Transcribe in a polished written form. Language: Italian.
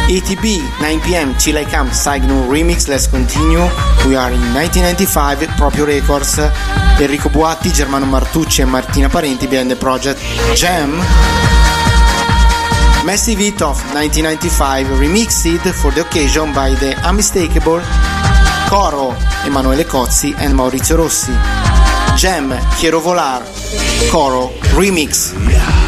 ETB, 9 p.m. Till I Come, Signal Remix, Let's Continue. We are in 1995, Proprio Records. Enrico Buatti, Germano Martucci e Martina Parenti behind the project Jam. Massive Hit of 1995, remixed for the occasion by the unmistakable Coro, Emanuele Cozzi and Maurizio Rossi. Jam, Quiero Volar, Coro, remix.